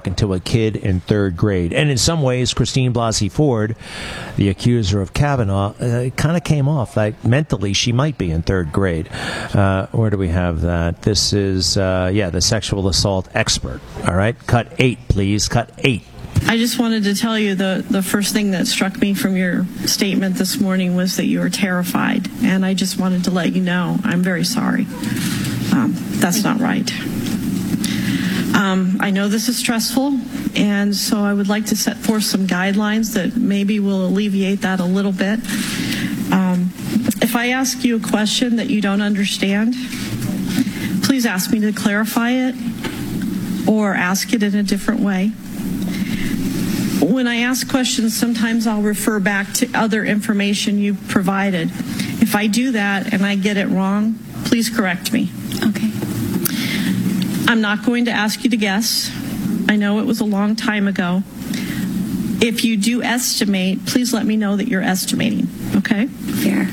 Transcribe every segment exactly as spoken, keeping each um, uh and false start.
talking to a kid in third grade. And in some ways, Christine Blasey Ford, the accuser of Kavanaugh, uh, kind of came off. Like, mentally, she might be in third grade. Uh, where do we have that? This is, uh, yeah, the sexual assault expert. All right, cut eight, please. Cut eight. I just wanted to tell you the, the first thing that struck me from your statement this morning was that you were terrified. And I just wanted to let you know I'm very sorry. Um, that's not right. Um, I know this is stressful, and so I would like to set forth some guidelines that maybe will alleviate that a little bit. Um, if I ask you a question that you don't understand, please ask me to clarify it or ask it in a different way. When I ask questions, sometimes I'll refer back to other information you've provided. If I do that and I get it wrong, please correct me. Okay. I'm not going to ask you to guess. I know it was a long time ago. If you do estimate, please let me know that you're estimating, okay? Fair.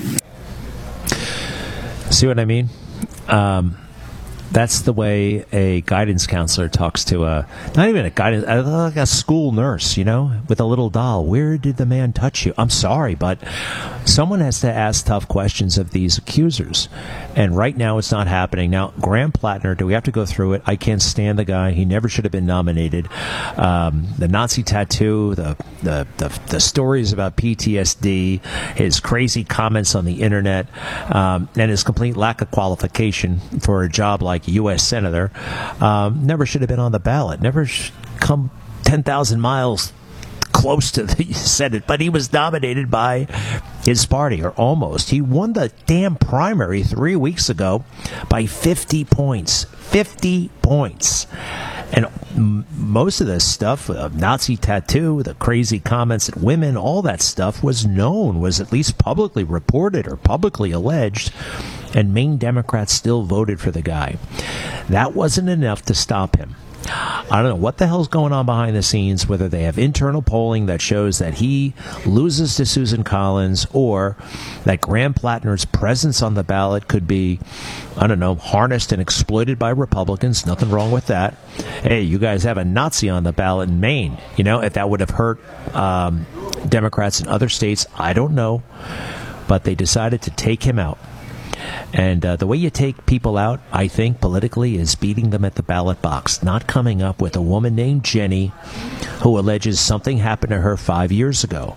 See what I mean? Um, that's the way a guidance counselor talks to a, not even a guidance, like a school nurse, you know, with a little doll. Where did the man touch you? I'm sorry, but someone has to ask tough questions of these accusers. And right now it's not happening. Now, Graham Plattner, do we have to go through it? I can't stand the guy. He never should have been nominated. Um, the Nazi tattoo, the, the, the, the stories about P T S D, his crazy comments on the internet, um, and his complete lack of qualification for a job like U S Senator, um, never should have been on the ballot. Never sh- come ten thousand miles close to the Senate, but he was nominated by his party, or almost. He won the damn primary three weeks ago by fifty points. fifty points. And m- most of this stuff, uh, Nazi tattoo, the crazy comments at women, all that stuff was known, was at least publicly reported or publicly alleged, and Maine Democrats still voted for the guy. That wasn't enough to stop him. I don't know what the hell's going on behind the scenes, whether they have internal polling that shows that he loses to Susan Collins, or that Graham Plattner's presence on the ballot could be, I don't know, harnessed and exploited by Republicans. Nothing wrong with that. Hey, you guys have a Nazi on the ballot in Maine. You know, if that would have hurt um, Democrats in other states, I don't know. But they decided to take him out. And uh, the way you take people out, I think, politically, is beating them at the ballot box, not coming up with a woman named Jenny who alleges something happened to her five years ago.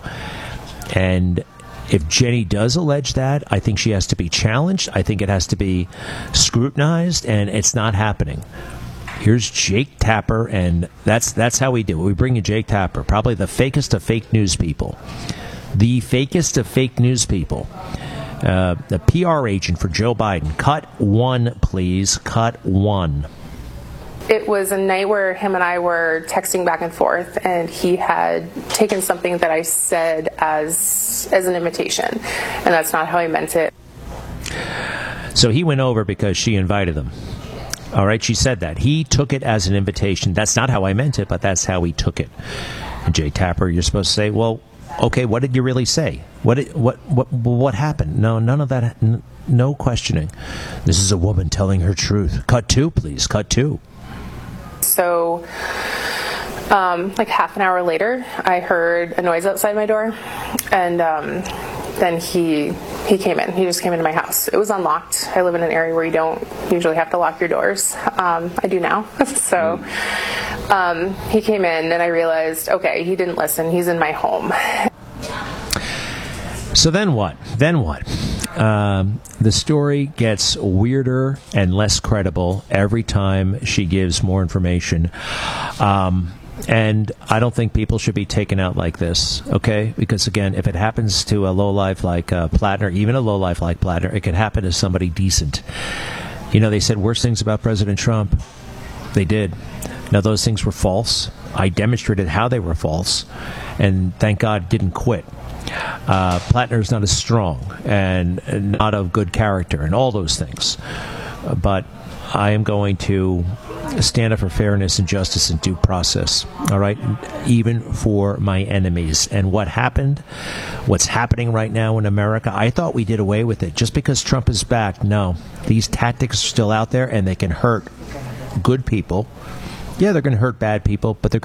And if Jenny does allege that, I think she has to be challenged. I think it has to be scrutinized, and it's not happening. Here's Jake Tapper, and that's that's how we do it. We bring in Jake Tapper, probably the fakest of fake news people. The fakest of fake news people. Uh, the P R agent for Joe Biden. Cut one, please. Cut one. It was a night where him and I were texting back and forth, and he had taken something that I said as as an invitation, and that's not how I meant it. So he went over because she invited him. All right, she said that. He took it as an invitation. That's not how I meant it, but that's how he took it. And Jay Tapper, you're supposed to say, well, okay, what did you really say? What did, what what what happened? No, none of that. N- no questioning. This is a woman telling her truth. Cut two, please. Cut two. So, um, like half an hour later, I heard a noise outside my door, and um, then he he came in. He just came into my house. It was unlocked. I live in an area where you don't usually have to lock your doors. Um, I do now. so um, he came in, and I realized, okay, he didn't listen. He's in my home. So then what? Then what? Um, the story gets weirder and less credible every time she gives more information. Um, and I don't think people should be taken out like this, okay? Because, again, if it happens to a lowlife like uh, Plattner, even a lowlife like Plattner, it could happen to somebody decent. You know, they said worse things about President Trump. They did. Now, those things were false. I demonstrated how they were false. And thank God didn't quit. Uh, Plattner is not as strong and not of good character and all those things. Uh, but I am going to stand up for fairness and justice and due process, all right, even for my enemies. And what happened, what's happening right now in America, I thought we did away with it. Just because Trump is back, no. These tactics are still out there, and they can hurt good people. Yeah, they're going to hurt bad people, but they're